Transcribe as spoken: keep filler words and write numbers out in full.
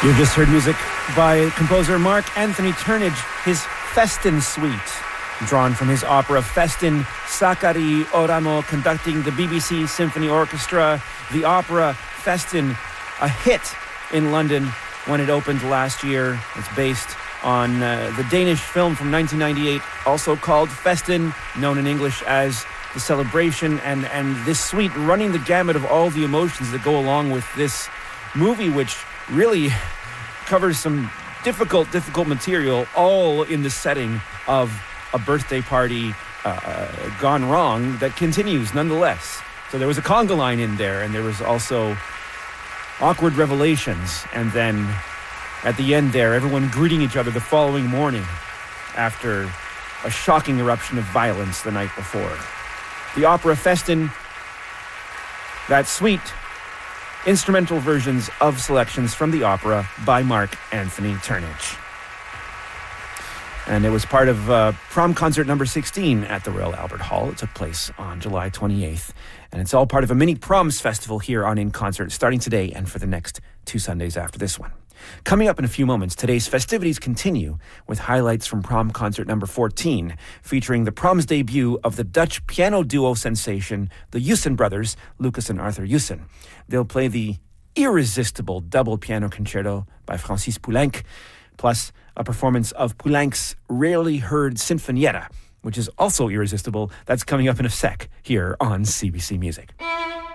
You've just heard music by composer Mark Anthony Turnage, his Festin Suite, drawn from his opera Festin. Sakari Oramo conducting the B B C Symphony Orchestra. The opera Festin, a hit in London when it opened last year. It's based on uh, the Danish film from nineteen ninety-eight, also called Festin, known in English as The Celebration, and, and this suite running the gamut of all the emotions that go along with this movie, which really covers some difficult, difficult material, all in the setting of a birthday party uh, gone wrong that continues nonetheless. So there was a conga line in there, and there was also awkward revelations, and then at the end there, everyone greeting each other the following morning after a shocking eruption of violence the night before. The opera Festin, that suite, instrumental versions of selections from the opera by Mark Anthony Turnage. And it was part of uh, prom concert number sixteen at the Royal Albert Hall. It took place on July twenty-eighth. And it's all part of a mini proms festival here on In Concert, starting today and for the next two Sundays after this one. Coming up in a few moments, today's festivities continue with highlights from prom concert number fourteen, featuring the proms debut of the Dutch piano duo sensation, the Jussen brothers, Lucas and Arthur Jussen. They'll play the irresistible double piano concerto by Francis Poulenc, plus a performance of Poulenc's rarely heard Sinfonietta, which is also irresistible. That's coming up in a sec here on C B C Music.